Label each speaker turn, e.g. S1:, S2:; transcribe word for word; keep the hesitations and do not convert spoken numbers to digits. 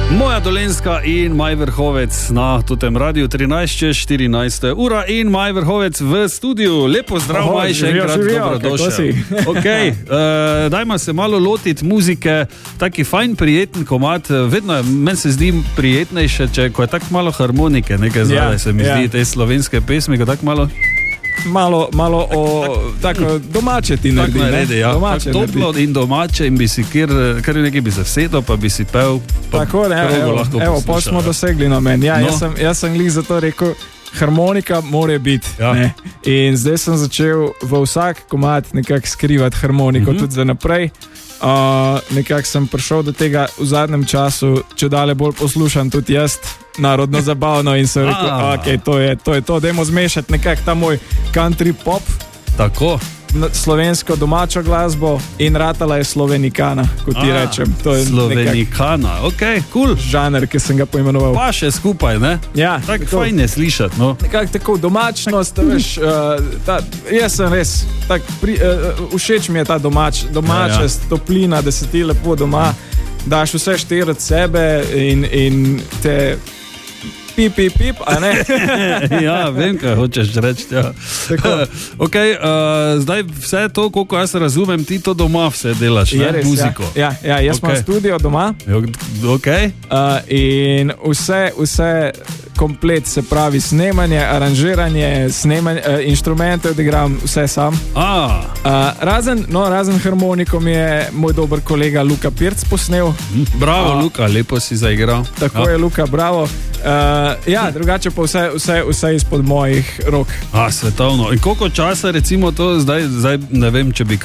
S1: Moja Dolenjska in Maj Vrhovec na tutem radiju trinajst čez štirinajst ura in Maj Vrhovec v studiu. Lepo zdrav, Oho, Maj, še enkrat dobrodošel. Okay, uh, dajmo se malo lotiti muzike, taki fajn, prijeten komad, vedno meni se zdi prijetnejše, če ko je tako malo harmonike, nekaj zadaj yeah, se mi yeah. zdi te slovenske pesmi, ko tako malo...
S2: Malo, malo o tako domače ti naredi,
S1: tak naredi, ja.
S2: Domače
S1: tak toplo in domače in bi si kjer, kjer nekaj bi se vsedel, pa bi si pel, pa
S2: tako, ne, evo, lahko evo, pa smo dosegli na meni. Ja, no. Jaz sem, jaz sem glih zato rekel, harmonika more biti. Ja. Ne? In zdaj sem začel v vsak komad nekako skrivati harmoniko, mm-hmm. tudi za naprej. Uh, nekako sem prišel do tega v zadnjem času, če dalje bolj poslušam tudi jaz, narodno zabavno in sem rekel, ok, to je to, je to. Dajmo zmešati nekako ta moj country pop,
S1: tako
S2: slovensko domačo glasbo in ratala je slovenikana, kot ti A, rečem. To je
S1: slovenikana, ok, cool.
S2: Žanr, ki sem ga poimenoval.
S1: Pa še skupaj, ne?
S2: Ja.
S1: Tako fajn je slišati, no.
S2: Nekako tako domačnost, tak, veš, uh, ta, jaz sem res, tak, pri, uh, všeč mi je ta domač, domačest, ja, ja. Toplina, da si ti lepo doma, daš vse štiri od sebe in, in te... Pip, pip, pip, a ne?
S1: Ja, vem, kaj hočeš reči. Ja. Ok, uh, zdaj vse to, koliko jaz razumem, ti to doma vse delaš, ne? Res, muziko.
S2: Ja, ja, ja jaz okay. imam studio doma.
S1: Ok.
S2: Uh, in vse, vse komplet, se pravi snemanje, aranžiranje, snemanje, uh, inštrumente odigram vse sam.
S1: Ah.
S2: Uh, razen, no, razen harmoniko mi je moj dober kolega Luka Pirc posnel.
S1: Bravo, uh, Luka, lepo si zaigral.
S2: Tako ja. je, Luka, bravo. Uh, ja, drugače pa vse, vse, vse izpod mojih rok.
S1: A, svetovno. In koliko časa recimo to zdaj, zdaj ne vem, če bi